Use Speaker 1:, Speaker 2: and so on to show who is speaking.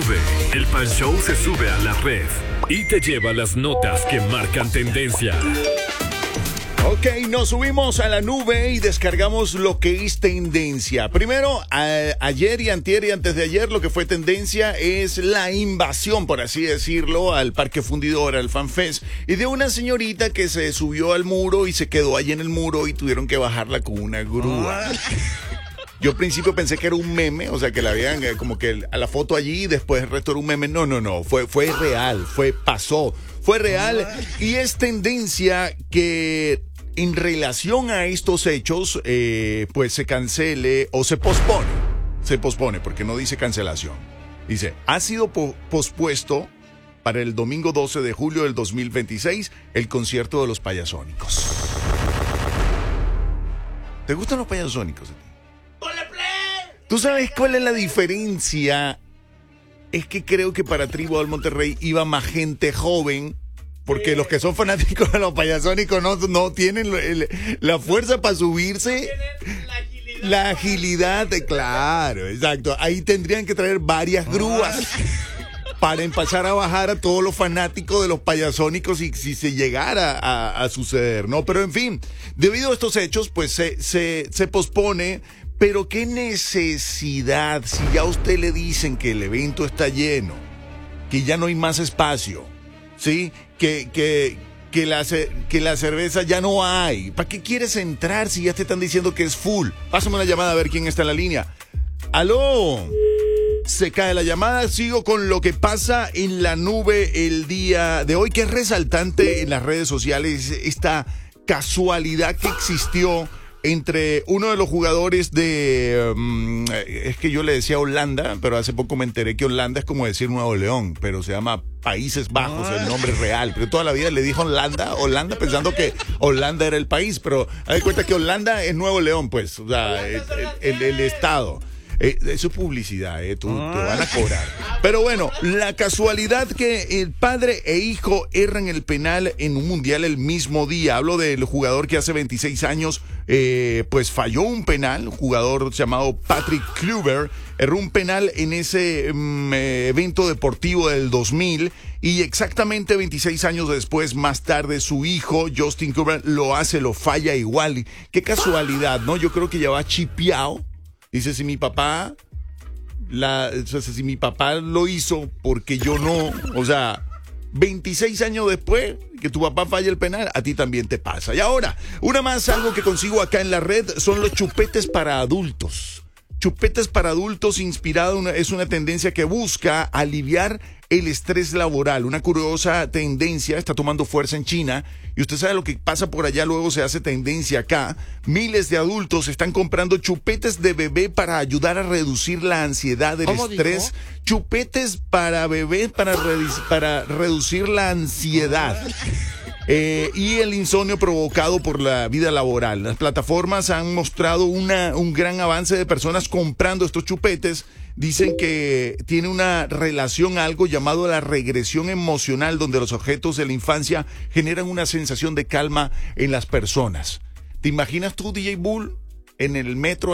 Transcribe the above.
Speaker 1: nube. El Pan Show se sube a la red y te lleva las notas que marcan tendencia.
Speaker 2: Ok, nos subimos a la nube y descargamos lo que es tendencia. Primero, ayer y antier y antes de ayer, lo que fue tendencia es la invasión, por así decirlo, al Parque Fundidora, al FanFest, y de una señorita que se subió al muro y se quedó allí en el muro y tuvieron que bajarla con una grúa. Yo al principio pensé que era un meme, o sea, que la veían como que a la foto allí y después el resto era un meme. No, fue real, fue real y es tendencia que en relación a estos hechos, pues se cancele o se pospone, porque no dice cancelación. Dice, ha sido pospuesto para el domingo 12 de julio del 2026 el concierto de los Payasónicos. ¿Te gustan los Payasónicos? ¿Tú sabes cuál es la diferencia? Es que creo que para Tribu del Monterrey iba más gente joven, porque los que son fanáticos de los Payasónicos no tienen la fuerza para subirse. La agilidad, claro, exacto. Ahí tendrían que traer varias grúas para empezar a bajar a todos los fanáticos de los Payasónicos y si se llegara a suceder, ¿no? Pero en fin, debido a estos hechos, pues se pospone. Pero qué necesidad, si ya a usted le dicen que el evento está lleno, que ya no hay más espacio, ¿sí? Que la cerveza ya no hay. ¿Para qué quieres entrar si ya te están diciendo que es full? Pásame una llamada a ver quién está en la línea. ¡Aló! Se cae la llamada, sigo con lo que pasa en la nube el día de hoy, que es resaltante en las redes sociales, esta casualidad que existió entre uno de los jugadores de, es que yo le decía Holanda, pero hace poco me enteré que Holanda es como decir Nuevo León, pero se llama Países Bajos, el nombre real. Pero toda la vida le dijo Holanda pensando que Holanda era el país, pero hay cuenta que Holanda es Nuevo León, pues, o sea, el estado. Eso es publicidad, te van a cobrar. Pero bueno, la casualidad que el padre e hijo erran el penal en un mundial el mismo día. Hablo del jugador que hace 26 años pues falló un penal, un jugador llamado Patrick Kluivert, erró un penal en ese evento deportivo del 2000 y exactamente 26 años después, más tarde, su hijo, Justin Kluivert, lo falla igual. Qué casualidad, ¿no? Yo creo que ya va chipeado. Dice, si mi papá lo hizo, porque yo no, o sea, 26 años después que tu papá falla el penal, a ti también te pasa. Y ahora, algo que consigo acá en la red son los chupetes para adultos. Chupetes para adultos es una tendencia que busca aliviar el estrés laboral. Una curiosa tendencia está tomando fuerza en China y usted sabe lo que pasa por allá, luego se hace tendencia acá. Miles de adultos están comprando chupetes de bebé para ayudar a reducir la ansiedad, el estrés. Dijo? Chupetes para bebé para reducir la ansiedad. Y el insomnio provocado por la vida laboral. Las plataformas han mostrado un gran avance de personas comprando estos chupetes. Dicen que tiene una relación a algo llamado la regresión emocional, donde los objetos de la infancia generan una sensación de calma en las personas. ¿Te imaginas tú, DJ Bull, en el metro